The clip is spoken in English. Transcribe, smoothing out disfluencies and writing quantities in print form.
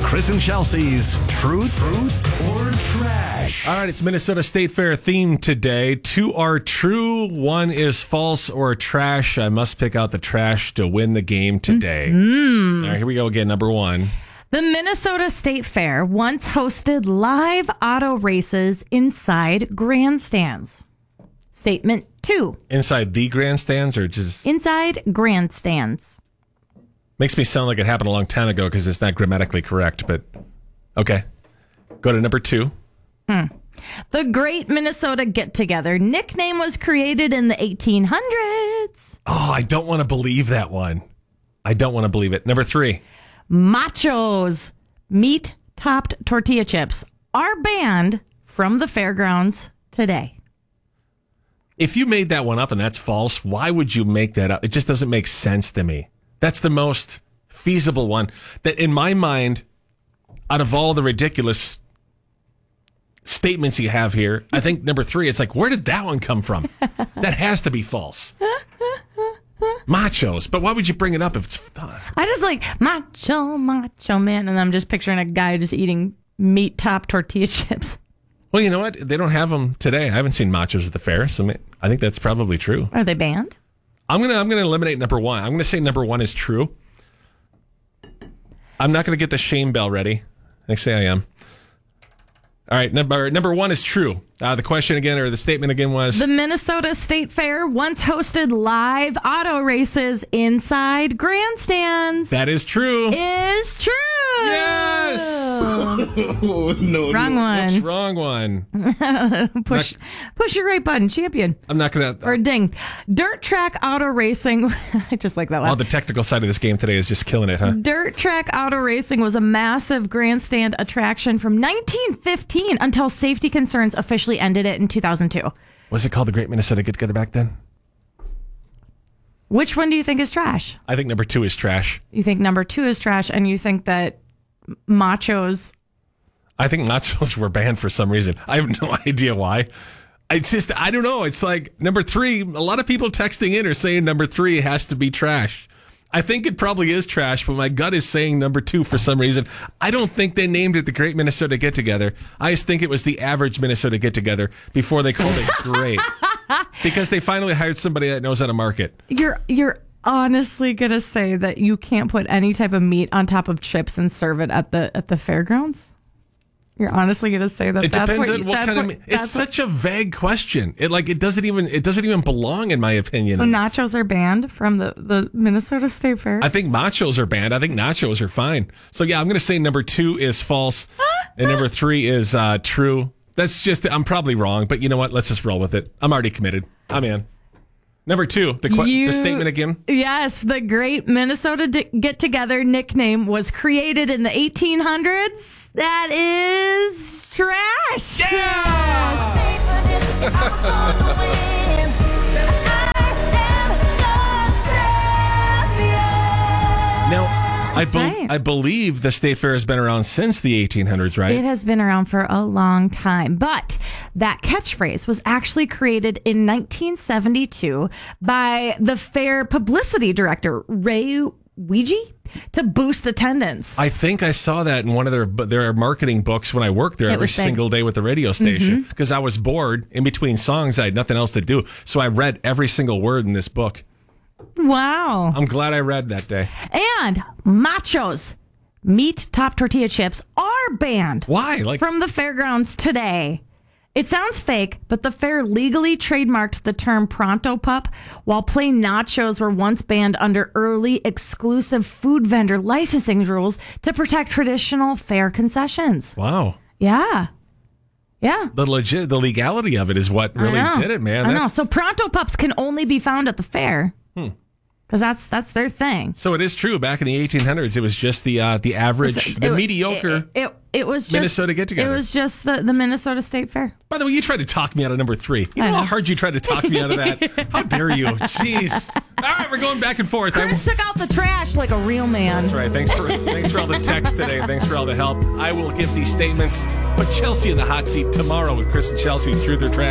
Chris and Chelsea's Truth or Trash. All right, it's Minnesota State Fair themed today. 2 are true, 1 is false or trash. I must pick out the trash to win the game today. Mm-hmm. All right, here we go again. Number 1. The Minnesota State Fair once hosted live auto races inside grandstands. Statement 2. Inside the grandstands or just... Inside grandstands. Makes me sound like it happened a long time ago because it's not grammatically correct, but okay. Go to number 2. The Great Minnesota Get-Together nickname was created in the 1800s. Oh, I don't want to believe that one. I don't want to believe it. Number 3. Machos, meat-topped tortilla chips, are banned from the fairgrounds today. If you made that one up and that's false, why would you make that up? It just doesn't make sense to me. That's the most feasible one. That in my mind, out of all the ridiculous statements you have here, I think number 3, it's like, where did that one come from? That has to be false. Machos. But why would you bring it up if it's... I just like macho man, and I'm just picturing a guy just eating meat-topped tortilla chips. Well, you know what? They don't have them today. I haven't seen machos at the fair, so I think that's probably true. Are they banned? I'm gonna eliminate number 1. I'm gonna say number 1 is true. I'm not gonna get the shame bell ready. Actually, I am. All right, number 1 is true. The question again, or the statement again was... The Minnesota State Fair once hosted live auto races inside grandstands. That is true. Is true. Yes. No, Wrong one. Wrong one. Push your right button, champion. I'm not gonna... Or ding. Dirt track auto racing. I just like that one. Well, the technical side of this game today is just killing it, huh? Dirt track auto racing was a massive grandstand attraction from 1915 until safety concerns officially ended it in 2002. Was it called the Great Minnesota Get-Together back then? Which one do you think is trash? I think number 2 is trash. You think number 2 is trash, and you think that machos... I think machos were banned for some reason. I have no idea why. It's just, I don't know. It's like number 3, a lot of people texting in are saying number 3 has to be trash. I think it probably is trash, but my gut is saying number 2 for some reason. I don't think they named it the Great Minnesota Get-Together. I just think it was the average Minnesota Get-Together before they called it great. Because they finally hired somebody that knows how to market. You're honestly gonna say that you can't put any type of meat on top of chips and serve it at the fairgrounds? You're honestly gonna say that? It depends on what kind of meat. It's such a vague question. It doesn't even belong in my opinion. So nachos are banned from the Minnesota State Fair? I think machos are banned. I think nachos are fine. So yeah, I'm gonna say number 2 is false and number 3 is true. That's just, I'm probably wrong, but you know what? Let's just roll with it. I'm already committed. I'm in. Number 2, the statement again. Yes, the Great Minnesota Get-Together nickname was created in the 1800s. That is trash. Yeah! Now, I believe the State Fair has been around since the 1800s, right? It has been around for a long time, but that catchphrase was actually created in 1972 by the fair publicity director, Ray Ouija, to boost attendance. I think I saw that in one of their marketing books when I worked there every single day with the radio station because I was bored in between songs. I had nothing else to do. So I read every single word in this book. Wow. I'm glad I read that day. And machos, meat-topped tortilla chips, are banned. Why? From the fairgrounds today. It sounds fake, but the fair legally trademarked the term Pronto Pup, while plain nachos were once banned under early exclusive food vendor licensing rules to protect traditional fair concessions. Wow. Yeah. Yeah. The legality of it is what really did it, man. I know. So Pronto Pups can only be found at the fair. Because that's their thing. So it is true. Back in the 1800s, it was just the average, mediocre it was just, Minnesota Get-Together. It was just the Minnesota State Fair. By the way, you tried to talk me out of number 3. You know how hard you tried to talk me out of that? How dare you? Jeez. All right, we're going back and forth. Chris took out the trash like a real man. That's right. Thanks for all the text today. Thanks for all the help. I will give these statements. Put Chelsea in the hot seat tomorrow with Chris and Chelsea's Truth or Trash.